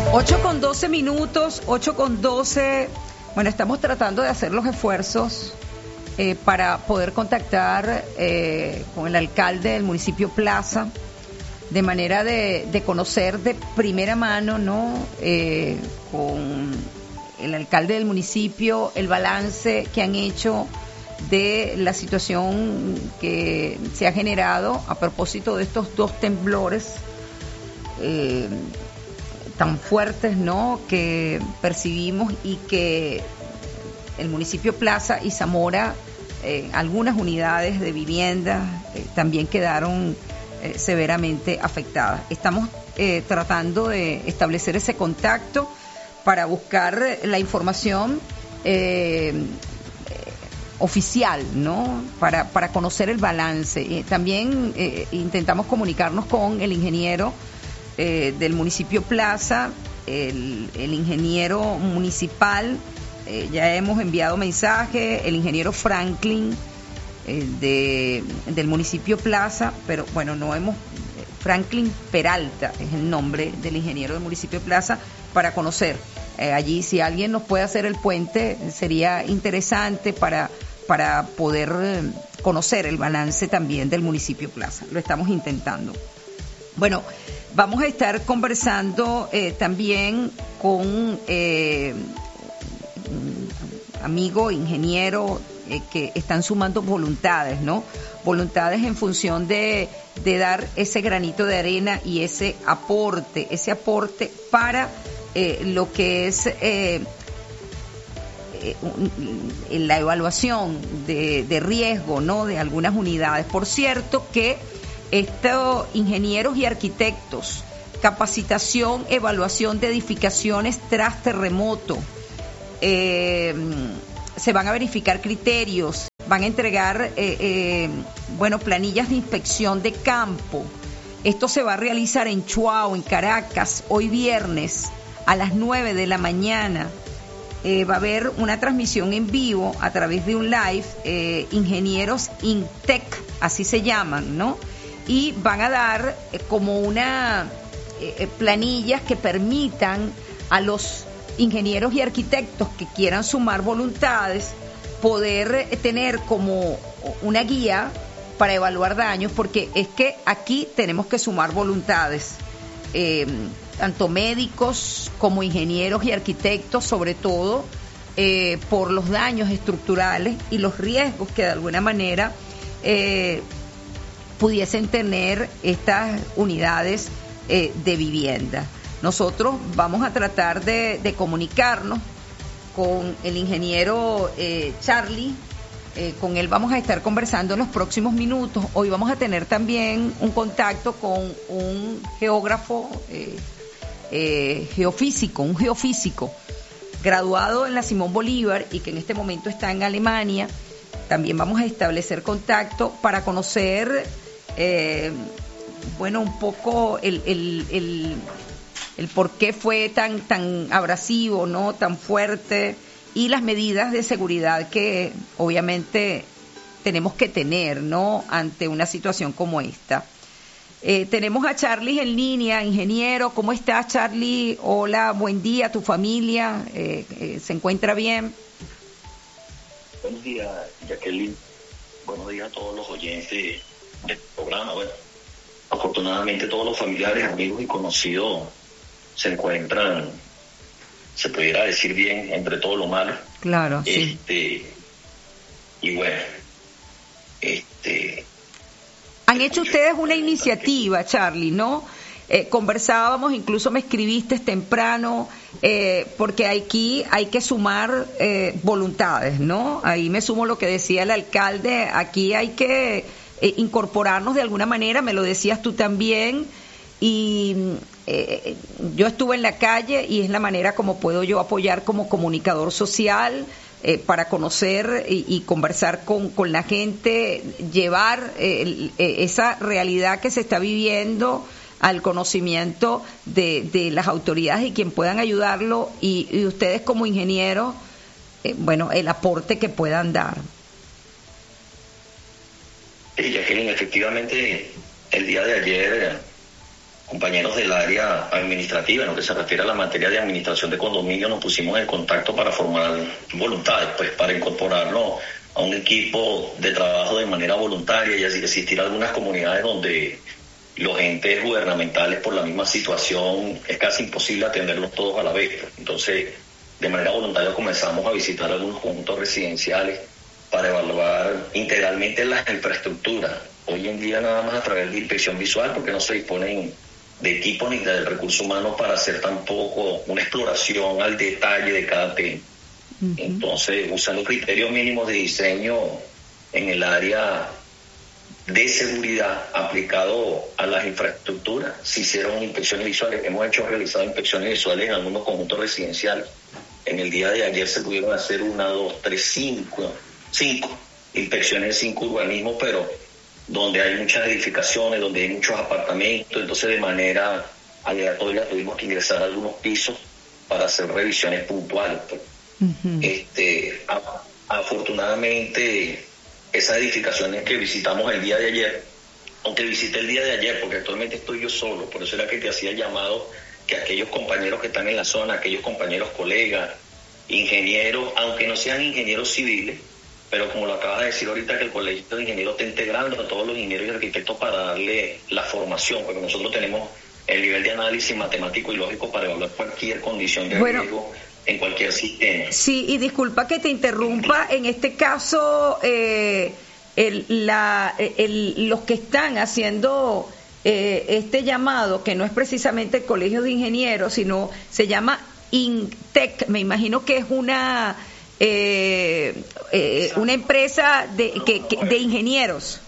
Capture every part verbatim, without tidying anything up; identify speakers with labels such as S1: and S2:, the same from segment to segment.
S1: ocho con doce minutos, ocho con doce. Bueno, estamos tratando de hacer los esfuerzos eh, para poder contactar eh, con el alcalde del municipio Plaza, de manera de, de conocer de primera mano, ¿no? Eh, con el alcalde del municipio, el balance que han hecho de la situación que se ha generado a propósito de estos dos temblores eh, tan fuertes, ¿no?, que percibimos, y que el municipio Plaza y Zamora, eh, algunas unidades de vivienda eh, también quedaron eh, severamente afectadas. Estamos eh, tratando de establecer ese contacto para buscar la información eh, oficial, ¿no?, para, para conocer el balance. Eh, también eh, intentamos comunicarnos con el ingeniero eh, del municipio Plaza, el, el ingeniero municipal, eh, ya hemos enviado mensaje, el ingeniero Franklin eh, de, del municipio Plaza, pero bueno, no hemos, Franklin Peralta es el nombre del ingeniero del municipio Plaza, para conocer eh, allí si alguien nos puede hacer el puente, sería interesante para para poder conocer el balance también del municipio Plaza. Lo estamos intentando. Bueno, vamos a estar conversando eh, también con eh, un amigo ingeniero eh, que están sumando voluntades, ¿no? Voluntades en función de, de dar ese granito de arena y ese aporte, ese aporte para eh, lo que es Eh, en la evaluación de, de riesgo, ¿no?, de algunas unidades. Por cierto que estos ingenieros y arquitectos, capacitación, evaluación de edificaciones tras terremoto, eh, se van a verificar criterios, van a entregar eh, eh, bueno, planillas de inspección de campo. Esto se va a realizar en Chuao, en Caracas, hoy viernes a las nueve de la mañana. Eh, va a haber una transmisión en vivo a través de un live, eh, ingenieros Intec, así se llaman, ¿no? Y van a dar eh, como una eh, planillas que permitan a los ingenieros y arquitectos que quieran sumar voluntades poder eh, tener como una guía para evaluar daños, porque es que aquí tenemos que sumar voluntades. Eh, tanto médicos como ingenieros y arquitectos, sobre todo eh, por los daños estructurales y los riesgos que de alguna manera eh, pudiesen tener estas unidades eh, de vivienda. Nosotros vamos a tratar de, de comunicarnos con el ingeniero eh, Charlie. Eh, con él vamos a estar conversando en los próximos minutos. Hoy vamos a tener también un contacto con un geógrafo eh, eh, geofísico, un geofísico graduado en la Simón Bolívar y que en este momento está en Alemania. También vamos a establecer contacto para conocer, eh, bueno, un poco el, el, el, el por qué fue tan, tan abrasivo, ¿no?, tan fuerte, y las medidas de seguridad que obviamente tenemos que tener, ¿no?, ante una situación como esta. Eh, tenemos a Charlie en línea, ingeniero. ¿Cómo estás, Charlie? Hola, buen día, ¿tu familia eh, eh, se encuentra bien?
S2: Buenos días, Jacqueline. Buenos días a todos los oyentes del programa. Bueno, afortunadamente todos los familiares, amigos y conocidos se encuentran, se pudiera decir bien, entre todo lo malo.
S1: Claro, sí.
S2: Este, y bueno, este...
S1: Han hecho ustedes una iniciativa, Charlie, ¿no? Eh, conversábamos, incluso me escribiste temprano, eh, porque aquí hay que sumar eh, voluntades, ¿no? Ahí me sumo lo que decía el alcalde, aquí hay que eh, incorporarnos de alguna manera, me lo decías tú también, y eh, yo estuve en la calle y es la manera como puedo yo apoyar como comunicador social, Eh, para conocer y, y conversar con, con la gente, llevar eh, eh, esa realidad que se está viviendo al conocimiento de, de las autoridades y quien puedan ayudarlo, y, y ustedes como ingenieros, eh, bueno, el aporte que puedan dar.
S2: Sí, Jacqueline, efectivamente, el día de ayer compañeros del área administrativa, en lo que se refiere a la materia de administración de condominio, nos pusimos en contacto para formar voluntades, pues para incorporarnos a un equipo de trabajo de manera voluntaria, y así existir algunas comunidades donde los entes gubernamentales, por la misma situación, es casi imposible atenderlos todos a la vez. Entonces, de manera voluntaria comenzamos a visitar algunos conjuntos residenciales para evaluar integralmente las infraestructuras. Hoy en día nada más a través de inspección visual, porque no se disponen de equipo ni del recurso humano para hacer tampoco una exploración al detalle de cada tema. Uh-huh. Entonces, usando criterios mínimos de diseño en el área de seguridad aplicado a las infraestructuras, se hicieron inspecciones visuales. Hemos hecho realizado inspecciones visuales en algunos conjuntos residenciales. En el día de ayer se pudieron hacer una, dos, tres, cinco, cinco inspecciones, cinco urbanismos, pero donde hay muchas edificaciones, donde hay muchos apartamentos. Entonces, de manera aleatoria tuvimos que ingresar a algunos pisos para hacer revisiones puntuales. Pues. Uh-huh. Este, a, afortunadamente, esas edificaciones que visitamos el día de ayer, aunque visité el día de ayer, porque actualmente estoy yo solo, por eso era que te hacía el llamado, que aquellos compañeros que están en la zona, aquellos compañeros colegas, ingenieros, aunque no sean ingenieros civiles, pero como lo acabas de decir ahorita, que el colegio de ingenieros está integrando a todos los ingenieros y arquitectos para darle la formación, porque nosotros tenemos el nivel de análisis matemático y lógico para evaluar cualquier condición de
S1: bueno,
S2: riesgo en cualquier sistema.
S1: Sí, y disculpa que te interrumpa, en este caso, eh, el, la, el, los que están haciendo eh, este llamado, que no es precisamente el Colegio de Ingenieros, sino se llama INTEC, me imagino que es una... Eh, eh, una empresa de, que, que, de ingenieros.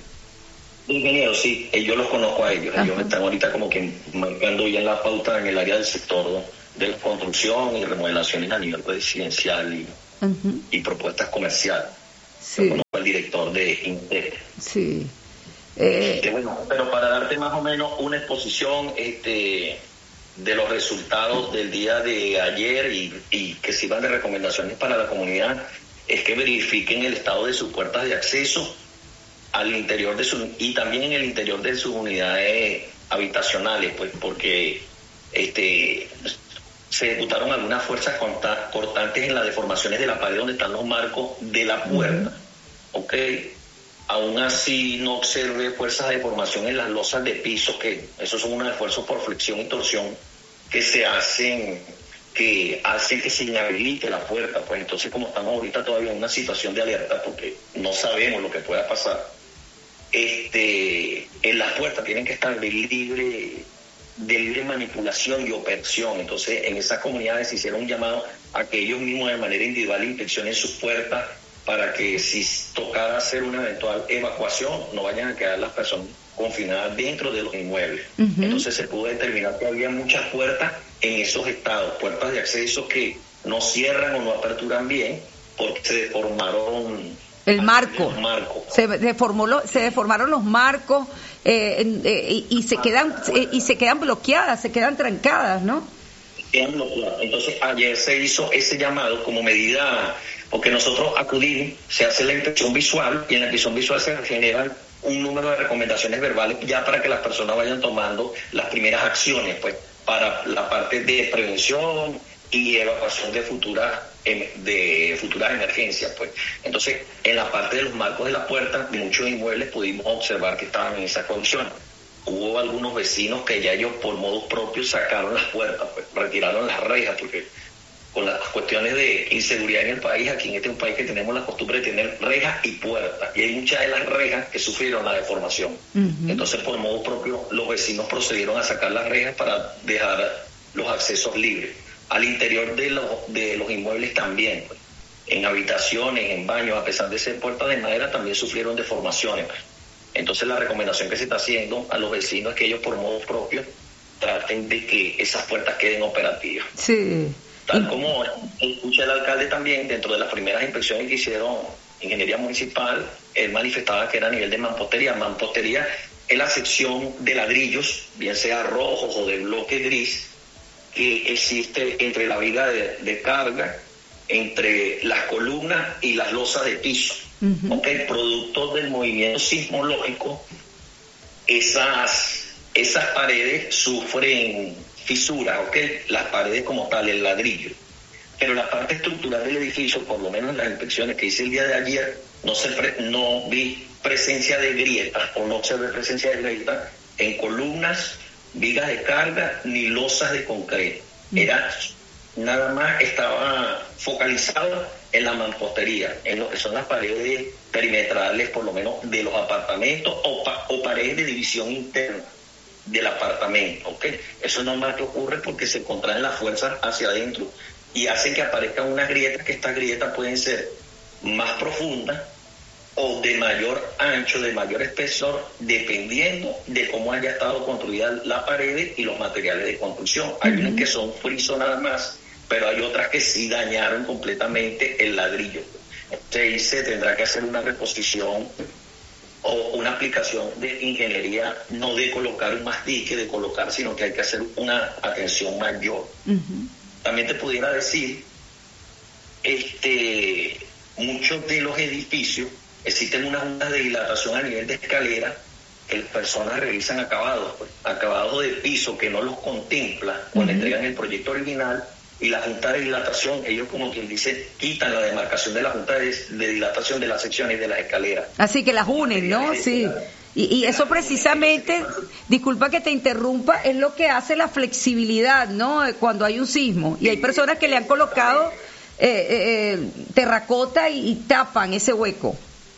S2: De ingenieros, sí, yo los conozco a ellos. Ajá. Ellos están ahorita como que marcando ya en la pauta en el área del sector de la construcción y remodelaciones a nivel residencial y, uh-huh. y propuestas comerciales. Sí. Yo conozco al director de INTEC.
S1: Sí.
S2: Eh... Este, bueno, pero para darte más o menos una exposición, este... de los resultados del día de ayer y, y que sirvan de recomendaciones para la comunidad, es que verifiquen el estado de sus puertas de acceso al interior de su, y también en el interior de sus unidades habitacionales, pues porque este se ejecutaron algunas fuerzas cortantes en las deformaciones de la pared donde están los marcos de la puerta. Uh-huh. Ok, aún así no observé fuerzas de deformación en las losas de piso, que esos son unos esfuerzos por flexión y torsión que se hacen, que hacen que se inhabilite la puerta. Pues entonces, como estamos ahorita todavía en una situación de alerta, porque no sabemos lo que pueda pasar, este, en las puertas tienen que estar de libre, de libre manipulación y operación. Entonces, en esas comunidades se hicieron un llamado a que ellos mismos de manera individual inspeccionen sus puertas, para que si tocara hacer una eventual evacuación, no vayan a quedar las personas confinadas dentro de los inmuebles. Uh-huh. Entonces se pudo determinar que había muchas puertas en esos estados, puertas de acceso que no cierran o no aperturan bien, porque se deformaron
S1: el marco,
S2: el marco.
S1: Se deformó lo, se deformaron los marcos eh, eh, y, y se quedan eh, y se quedan bloqueadas, se quedan trancadas, ¿no?
S2: Entonces ayer se hizo ese llamado como medida, porque nosotros acudimos, se hace la inspección visual y en la inspección visual se generan un número de recomendaciones verbales ya para que las personas vayan tomando las primeras acciones, pues para la parte de prevención y evacuación de futuras de futuras emergencias, pues. Entonces, en la parte de los marcos de la puerta, de muchos inmuebles pudimos observar que estaban en esa condición. Hubo algunos vecinos que ya ellos por modos propios sacaron las puertas, pues retiraron las rejas, porque con las cuestiones de inseguridad en el país, aquí en este es un país que tenemos la costumbre de tener rejas y puertas, y hay muchas de las rejas que sufrieron la deformación. Uh-huh. Entonces, por modo propio, los vecinos procedieron a sacar las rejas para dejar los accesos libres. Al interior de los, de los inmuebles también, pues, en habitaciones, en baños, a pesar de ser puertas de madera, también sufrieron deformaciones. Pues. Entonces, la recomendación que se está haciendo a los vecinos es que ellos, por modo propio, traten de que esas puertas queden operativas.
S1: Sí.
S2: Tal como escucha el alcalde también, dentro de las primeras inspecciones que hicieron Ingeniería Municipal, él manifestaba que era a nivel de mampostería. Mampostería es la sección de ladrillos, bien sea rojos o de bloque gris, que existe entre la viga de, de carga, entre las columnas y las losas de piso. Uh-huh. Okay, producto del movimiento sismológico, esas esas paredes sufren fisuras, ¿ok? Las paredes como tal, el ladrillo. Pero la parte estructural del edificio, por lo menos en las inspecciones que hice el día de ayer, no, se pre- no vi presencia de grietas o no se ve presencia de grietas en columnas, vigas de carga ni losas de concreto. Era nada más, estaba focalizado en la mampostería, en lo que son las paredes perimetrales, por lo menos de los apartamentos o, pa- o paredes de división interna del apartamento, ¿ok? Eso es normal que ocurre porque se contraen las fuerzas hacia adentro y hacen que aparezcan unas grietas, que estas grietas pueden ser más profundas o de mayor ancho, de mayor espesor, dependiendo de cómo haya estado construida la pared y los materiales de construcción. Hay uh-huh. unas que son frisos nada más, pero hay otras que sí dañaron completamente el ladrillo. Entonces se tendrá que hacer una reposición o una aplicación de ingeniería, no de colocar un mastique, de colocar, sino que hay que hacer una atención mayor. Uh-huh. También te pudiera decir, este, muchos de los edificios existen unas juntas de dilatación a nivel de escalera que las personas realizan acabados, pues, acabados de piso que no los contempla cuando uh-huh. entregan el proyecto original, y la junta de dilatación, ellos como quien dice, quitan la demarcación de la junta de, de dilatación de las secciones de las escaleras.
S1: Así que las unen, ¿no? Sí. Y, y eso precisamente, disculpa que te interrumpa, es lo que hace la flexibilidad, ¿no? Cuando hay un sismo. Y hay personas que le han colocado eh, eh, terracota y, y tapan ese hueco.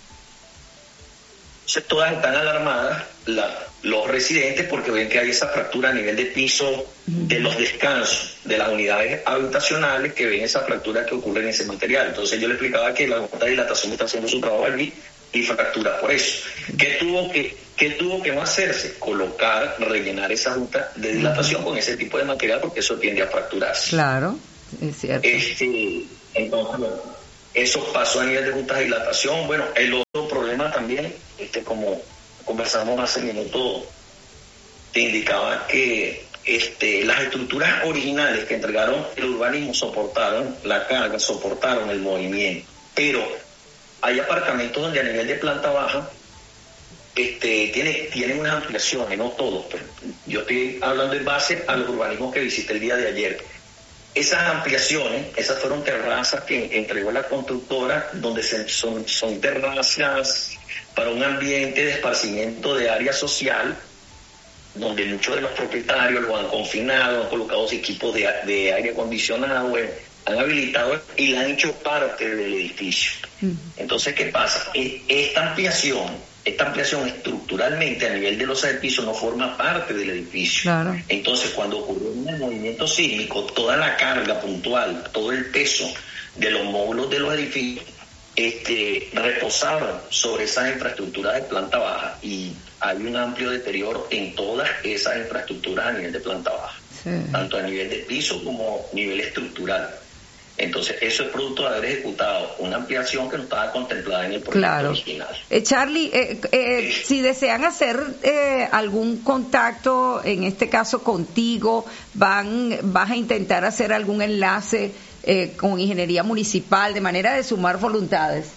S2: Entonces todas están alarmadas, la, los residentes, porque ven que hay esa fractura a nivel de piso de los descansos de las unidades habitacionales, que ven esa fractura que ocurre en ese material. Entonces yo le explicaba que la junta de dilatación está haciendo su trabajo allí y fractura por eso. ¿Qué tuvo que, qué tuvo que no hacerse? Colocar, rellenar esa junta de dilatación uh-huh. con ese tipo de material, porque eso tiende a fracturarse.
S1: Claro, es cierto.
S2: Este, entonces, bueno, eso pasó a nivel de juntas de dilatación. Bueno, el otro problema también, este, como conversamos hace minutos, te indicaba que este, las estructuras originales que entregaron el urbanismo soportaron la carga, soportaron el movimiento, pero hay apartamentos donde a nivel de planta baja este, tiene, tienen unas ampliaciones, no todos, pero yo estoy hablando en base a los urbanismos que visité el día de ayer. Esas ampliaciones, esas fueron terrazas que entregó la constructora, donde se, son, son terrazas para un ambiente de esparcimiento de área social, donde muchos de los propietarios lo han confinado, han colocado equipos de, de aire acondicionado, bueno, han habilitado y la han hecho parte del edificio. Uh-huh. Entonces, ¿qué pasa? Esta ampliación, esta ampliación estructuralmente a nivel de losa del piso no forma parte del edificio. Claro. Entonces, cuando ocurrió un movimiento sísmico, toda la carga puntual, todo el peso de los módulos de los edificios este, reposaron sobre esas infraestructuras de planta baja y hay un amplio deterioro en todas esas infraestructuras a nivel de planta baja, sí. tanto a nivel de piso como a nivel estructural. Entonces, eso es producto de haber ejecutado una ampliación que no estaba contemplada en el proyecto claro. original.
S1: Eh, Charlie, eh, eh, sí. si desean hacer eh, algún contacto, en este caso contigo, van, vas a intentar hacer algún enlace eh, con Ingeniería Municipal de manera de sumar voluntades.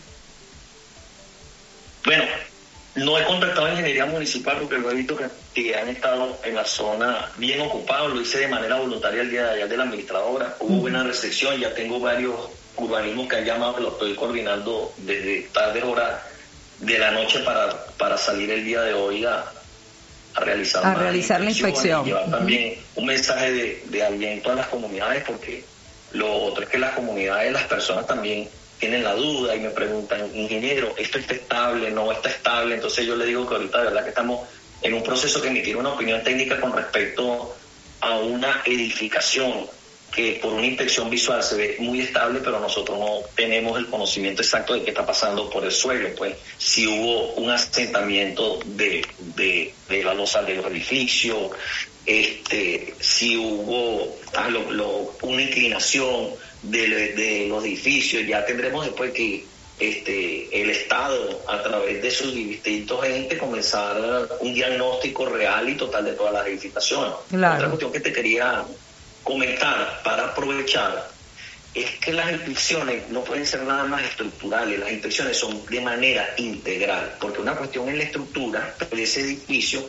S2: Bueno, no he contactado a Ingeniería Municipal porque lo he visto que, que han estado en la zona bien ocupados. Lo hice de manera voluntaria el día de ayer de la administradora. Hubo uh-huh. buena recepción, ya tengo varios urbanismos que han llamado, lo estoy coordinando desde tardes horas de la noche para, para salir el día de hoy a, a realizar,
S1: a realizar la inspección.
S2: Y llevar uh-huh. también un mensaje de, de aliento a las comunidades, porque lo otro es que las comunidades, las personas también tienen la duda y me preguntan, ingeniero, ¿esto está estable? ¿No está estable? Entonces yo le digo que ahorita de verdad que estamos en un proceso que emitir una opinión técnica con respecto a una edificación que por una inspección visual se ve muy estable, pero nosotros no tenemos el conocimiento exacto de qué está pasando por el suelo. Pues si hubo un asentamiento de, de, de la losa de los edificios, este, si hubo ah, lo, lo, una inclinación de, de los edificios, ya tendremos después que este el Estado, a través de sus distintos entes, comenzar un diagnóstico real y total de todas las edificaciones. Claro. Otra cuestión que te quería comentar para aprovechar es que las inspecciones no pueden ser nada más estructurales, las inspecciones son de manera integral, porque una cuestión es la estructura de ese edificio,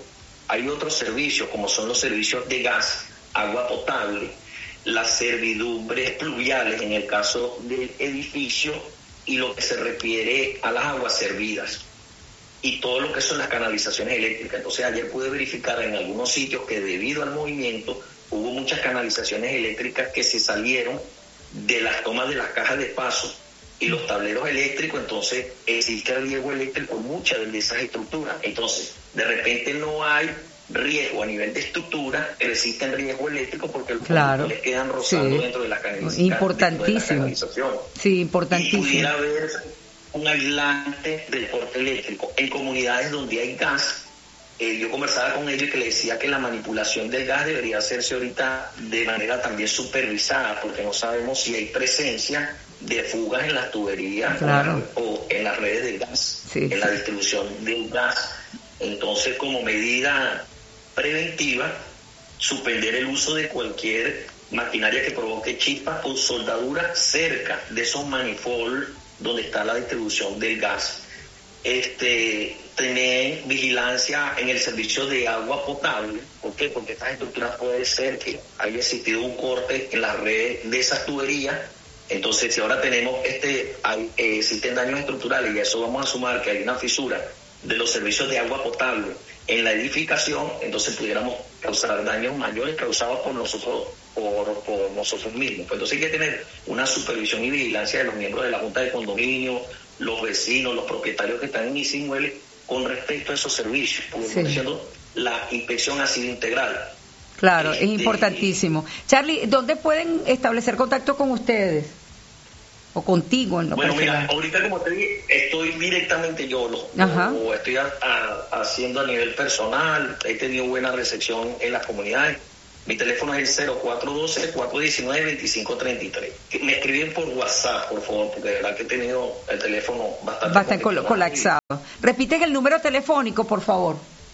S2: hay otros servicios, como son los servicios de gas, agua potable, las servidumbres pluviales en el caso del edificio y lo que se refiere a las aguas servidas y todo lo que son las canalizaciones eléctricas. Entonces ayer pude verificar en algunos sitios que debido al movimiento hubo muchas canalizaciones eléctricas que se salieron de las tomas de las cajas de paso y los tableros eléctricos. Entonces existe riesgo eléctrico en muchas de esas estructuras. Entonces de repente no hay riesgo a nivel de estructura, pero existen riesgo eléctrico porque los
S1: claro.
S2: conductores quedan rozando
S1: sí.
S2: dentro de la canalización.
S1: Importantísimo. Sí, importantísimo.
S2: Y pudiera haber un aislante del porte eléctrico. En comunidades donde hay gas, eh, yo conversaba con ellos y que le decía que la manipulación del gas debería hacerse ahorita de manera también supervisada, porque no sabemos si hay presencia de fugas en las tuberías
S1: claro.
S2: o, o en las redes del gas,
S1: sí,
S2: en
S1: sí.
S2: la distribución del gas. Entonces, como medida preventiva, suspender el uso de cualquier maquinaria que provoque chispas o soldadura cerca de esos manifolds donde está la distribución del gas. Este, tener vigilancia en el servicio de agua potable. ¿Por qué? Porque estas estructuras puede ser que haya existido un corte en la red de esas tuberías. Entonces, si ahora tenemos este, hay, eh, existen daños estructurales y a eso vamos a sumar que hay una fisura de los servicios de agua potable en la edificación, entonces pudiéramos causar daños mayores causados por nosotros por, por nosotros mismos. Pues entonces hay que tener una supervisión y vigilancia de los miembros de la Junta de Condominio, los vecinos, los propietarios que están en ese inmueble con respecto a esos servicios, porque sí. Diciendo, la inspección ha sido integral.
S1: Claro,
S2: este,
S1: es importantísimo. Charlie, ¿dónde pueden establecer contacto con ustedes? O contigo en lo
S2: Bueno,
S1: personal.
S2: mira, ahorita como te dije, estoy directamente yo, lo, lo estoy a, a, haciendo a nivel personal, he tenido buena recepción en las comunidades. Mi teléfono es el cero cuatro uno dos, cuatro uno nueve, dos cinco tres tres. Me escriben por WhatsApp, por favor, porque de verdad que he tenido el teléfono bastante,
S1: bastante col- colapsado. Repiten el número telefónico, por favor.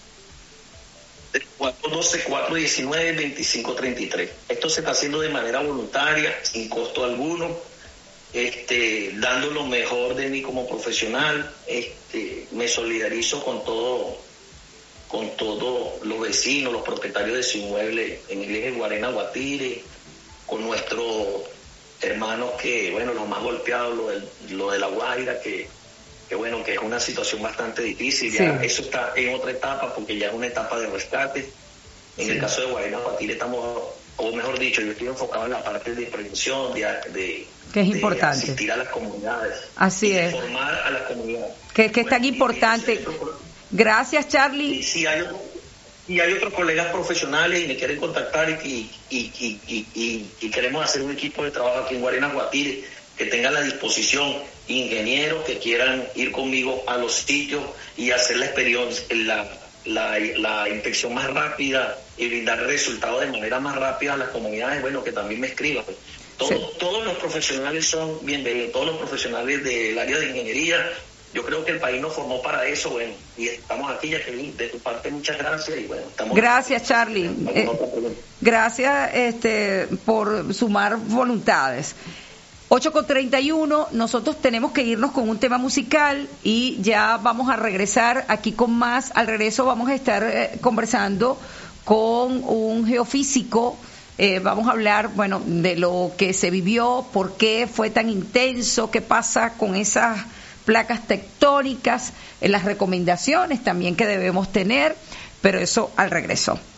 S2: cuatro uno dos, cuatro uno nueve, dos cinco tres tres. Esto se está haciendo de manera voluntaria, sin costo alguno. Este, dando lo mejor de mí como profesional. Este, me solidarizo con todo con todos los vecinos, los propietarios de su inmueble en el eje Guarena-Guatire, con nuestros hermanos que, bueno, los más golpeados, lo, del, lo de La Guaira, que, que bueno, que es una situación bastante difícil. Sí. Ya eso está en otra etapa, porque ya es una etapa de rescate. En sí. El caso de Guarena-Guatire estamos, o mejor dicho, yo estoy enfocado en la parte de prevención, de, de
S1: que es importante.
S2: De asistir a las comunidades.
S1: Así
S2: y
S1: es.
S2: De formar a las comunidades.
S1: Que, que es tan importante. Gracias, Charlie.
S2: Y si hay, y hay otros colegas profesionales y me quieren contactar y, y, y, y, y, y queremos hacer un equipo de trabajo aquí en Guarena-Guatire, que tengan la disposición, ingenieros que quieran ir conmigo a los sitios y hacer la experiencia, la, la, la inspección más rápida y brindar resultados de manera más rápida a las comunidades, bueno, que también me escriban. Todo, sí. Todos los profesionales son bienvenidos, todos los profesionales del área de ingeniería. Yo creo que el país nos formó para eso, bueno, y estamos aquí, Jacqueline, de tu parte muchas gracias. Y bueno, estamos
S1: gracias, Charlie. Eh, gracias este, por sumar voluntades. ocho con treinta y uno, nosotros tenemos que irnos con un tema musical y ya vamos a regresar aquí con más. Al regreso vamos a estar eh, conversando con un geofísico. Eh, vamos a hablar, bueno, de lo que se vivió, por qué fue tan intenso, qué pasa con esas placas tectónicas, eh, las recomendaciones también que debemos tener, pero eso al regreso.